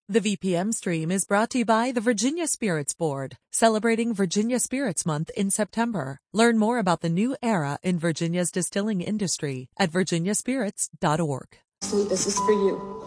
The VPM stream is brought to you by the Virginia Spirits Board, celebrating Virginia Spirits Month in September. Learn more about the new era in Virginia's distilling industry at virginiaspirits.org. Sweet, this is for you.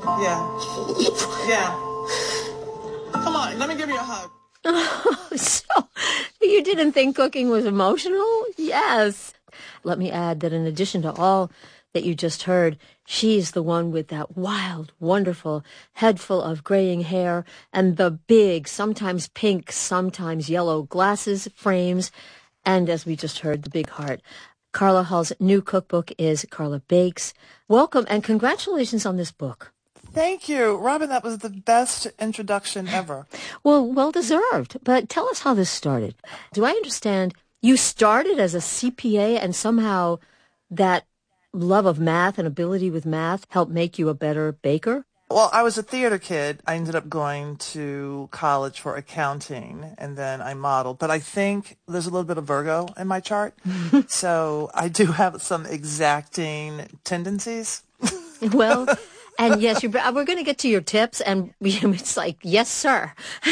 Yeah. Come on, let me give you a hug. Oh, so you didn't think cooking was emotional? Yes. Let me add that in addition to all that you just heard, she's the one with that wild, wonderful head full of graying hair and the big, sometimes pink, sometimes yellow glasses, frames, and as we just heard, the big heart. Carla Hull's new cookbook is Carla Bakes. Welcome and congratulations on this book. Thank you. Robin, that was the best introduction ever. Well deserved. But tell us how this started. Do I understand you started as a CPA and somehow that love of math and ability with math helped make you a better baker? Well, I was a theater kid. I ended up going to college for accounting, and then I modeled. But I think there's a little bit of Virgo in my chart, so I do have some exacting tendencies. Well, and yes, we're going to get to your tips, and it's like, yes, sir,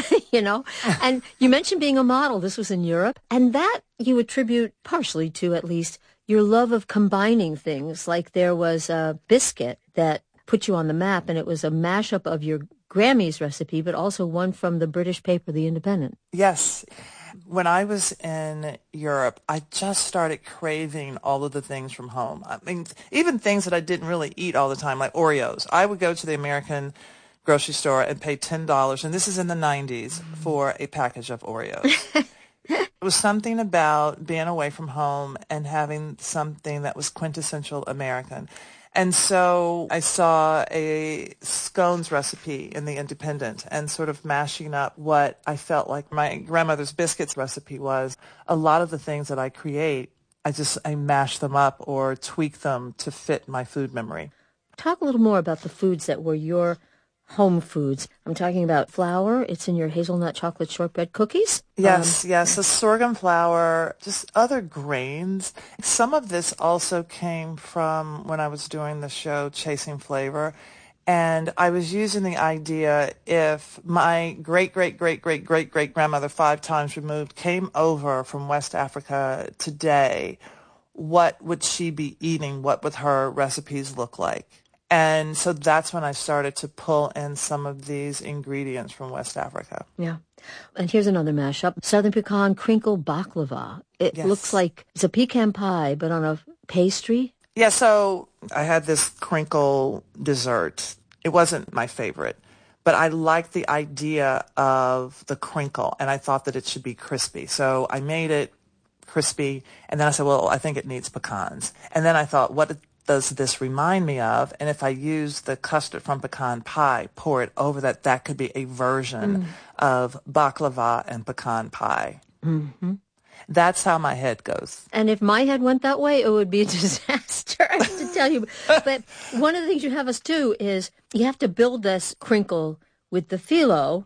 And you mentioned being a model. This was in Europe, and that you attribute partially to, at least, your love of combining things. Like there was a biscuit that put you on the map, and it was a mashup of your Grammy's recipe, but also one from the British paper, The Independent. Yes. When I was in Europe, I just started craving all of the things from home. I mean, even things that I didn't really eat all the time, like Oreos. I would go to the American grocery store and pay $10, and this is in the 90s, for a package of Oreos. It was something about being away from home and having something that was quintessential American. And so I saw a scones recipe in The Independent and sort of mashing up what I felt like my grandmother's biscuits recipe was. A lot of the things that I create, I mash them up or tweak them to fit my food memory. Talk a little more about the foods that were your home foods. I'm talking about flour. It's in your hazelnut chocolate shortbread cookies. Yes. The sorghum flour, just other grains. Some of this also came from when I was doing the show Chasing Flavor. And I was using the idea, if my great-great-great-great-great-great-grandmother 5 times removed came over from West Africa today, what would she be eating? What would her recipes look like? And so that's when I started to pull in some of these ingredients from West Africa. Yeah. And here's another mashup. Southern pecan crinkle baklava. It looks like it's a pecan pie, but on a pastry. Yeah, so I had this crinkle dessert. It wasn't my favorite, but I liked the idea of the crinkle, and I thought that it should be crispy. So I made it crispy, and then I said, well, I think it needs pecans. And then I thought, what does this remind me of? And if I use the custard from pecan pie, pour it over that could be a version of baklava and pecan pie. Mm-hmm. That's how my head goes. And if my head went that way, it would be a disaster, I have to tell you. But one of the things you have us do is you have to build this crinkle with the phyllo,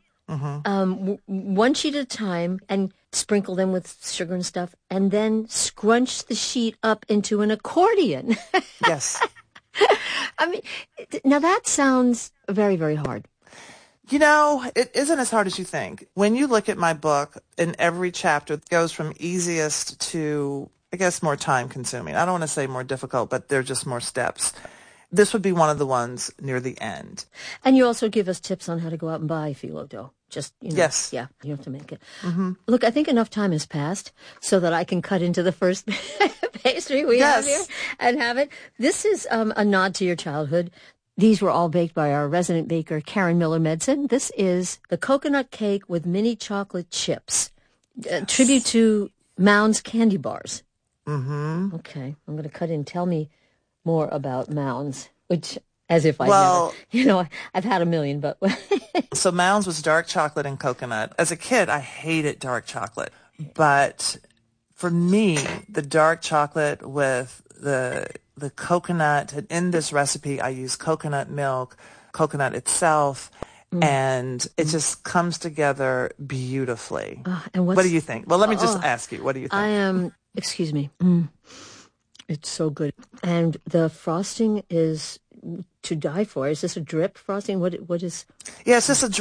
one sheet at a time, and sprinkle them with sugar and stuff, and then scrunch the sheet up into an accordion. Yes. I mean, now that sounds very, very hard. You know, it isn't as hard as you think. When you look at my book, in every chapter, it goes from easiest to, I guess, more time-consuming. I don't want to say more difficult, but there are just more steps. This would be one of the ones near the end. And you also give us tips on how to go out and buy phyllo dough. Just, yes. Yeah, you have to make it. Mm-hmm. Look, I think enough time has passed so that I can cut into the first pastry we have here and have it. This is a nod to your childhood. These were all baked by our resident baker, Karen Miller Medson. This is the coconut cake with mini chocolate chips. Tribute to Mounds candy bars. Mm-hmm. Okay, I'm going to cut in. Tell me more about Mounds, which... As if I never, I've had a million, but... So Mounds was dark chocolate and coconut. As a kid, I hated dark chocolate. But for me, the dark chocolate with the coconut, and in this recipe, I use coconut milk, coconut itself, and it just comes together beautifully. And what do you think? Well, let me just ask you, what do you think? Excuse me. It's so good. And the frosting is to die for. Is this a drip frosting? What is? Yeah, it's just a